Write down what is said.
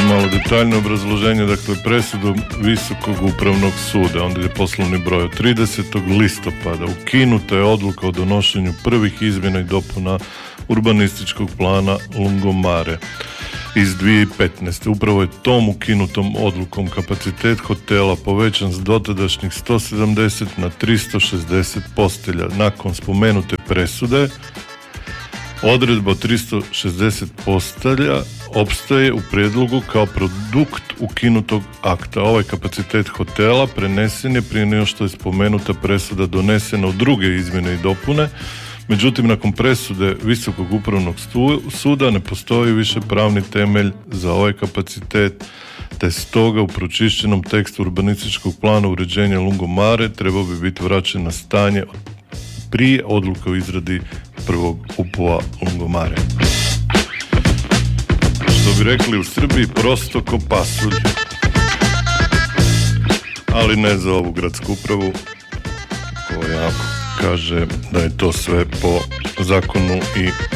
malo detaljno obrazloženje. Dakle, presudom Visokog upravnog suda, onda je poslovni broj od 30. listopada, ukinuta je odluka o donošenju prvih izmjena i dopuna urbanističkog plana Lungomare iz 2015. Upravo je tom ukinutom odlukom kapacitet hotela povećan s dotadašnjih 170 na 360 postelja. Nakon spomenute presude, odredba 360 postelja opstaje u prijedlogu kao produkt ukinutog akta. Ovaj kapacitet hotela prenesen je prije nego što je spomenuta presuda donesena u druge izmjene i dopune. Međutim, nakon presude Visokog upravnog suda ne postoji više pravni temelj za ovaj kapacitet, te stoga u pročišćenom tekstu urbanističkog plana uređenja Lungomare trebao bi biti vraćen na stanje prije odluke o izradi prvog UPU-a Lungomare. Što bi rekli u Srbiji, prosto ko pasulj. Ali ne za ovu gradsku upravu koja kaže da je to sve po zakonu i